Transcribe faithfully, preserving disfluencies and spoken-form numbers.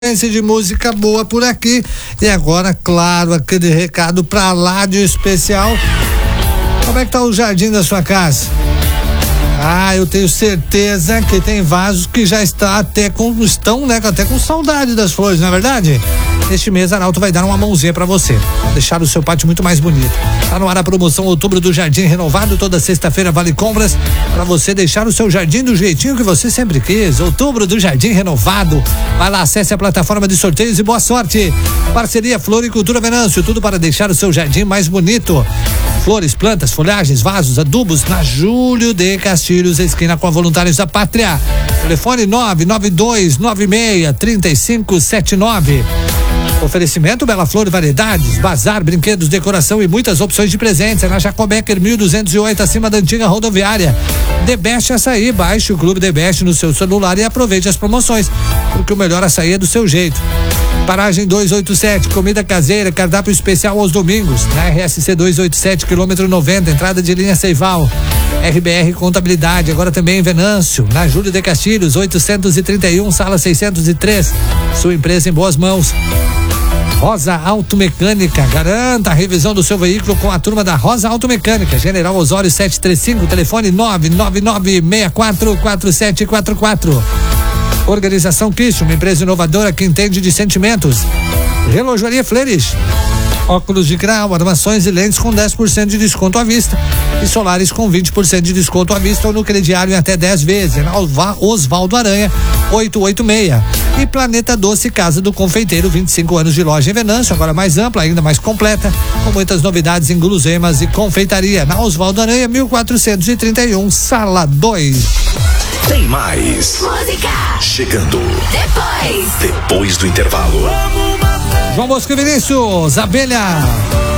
de música boa por aqui. E agora, claro, aquele recado pra lá de especial. Como é que tá o jardim da sua casa? Ah, eu tenho certeza que tem vasos que já está até com, estão, né, até com saudade das flores, não é verdade? Este mês, Arauto vai dar uma mãozinha pra você, pra deixar o seu pátio muito mais bonito. Tá no ar a promoção Outubro do Jardim Renovado, toda sexta-feira vale compras pra você deixar o seu jardim do jeitinho que você sempre quis. Outubro do Jardim Renovado. Vai lá, acesse a plataforma de sorteios e boa sorte. Parceria Floricultura Venâncio, tudo para deixar o seu jardim mais bonito. Flores, plantas, folhagens, vasos, adubos, na Júlio de Castilhos, esquina com a Voluntários da Pátria. Telefone nove nove dois nove seis três cinco sete nove. Oferecimento Bela Flor e Variedades, bazar, brinquedos, decoração e muitas opções de presentes. É na Jacobecker mil duzentos e oito, acima da antiga rodoviária. The Best Açaí, baixe o Clube The Best no seu celular e aproveite as promoções, porque o melhor açaí é do seu jeito. Paragem duzentos e oitenta e sete, comida caseira, cardápio especial aos domingos, na R S C duzentos e oitenta e sete, quilômetro noventa, entrada de linha Seival. R B R Contabilidade, agora também em Venâncio, na Júlio de Castilhos, oitocentos e trinta e um, sala seiscentos e três. Sua empresa em boas mãos. Rosa Automecânica, garanta a revisão do seu veículo com a turma da Rosa Automecânica, General Osório setecentos e trinta e cinco, telefone nove nove nove seis quatro quatro sete quatro quatro. Organização Christian, uma empresa inovadora que entende de sentimentos. Relojoaria Flores, óculos de grau, armações e lentes com dez por cento de desconto à vista e solares com vinte por cento de desconto à vista ou no crediário em até dez vezes. Na Osvaldo Aranha oitocentos e oitenta e seis. E Planeta Doce, Casa do Confeiteiro, vinte e cinco anos de loja em Venâncio, agora mais ampla, ainda mais completa, com muitas novidades em guloseimas e confeitaria. Na Osvaldo Aranha mil quatrocentos e trinta e um, sala dois. Tem mais música chegando depois depois do intervalo. João Bosco e Vinícius, Abelha.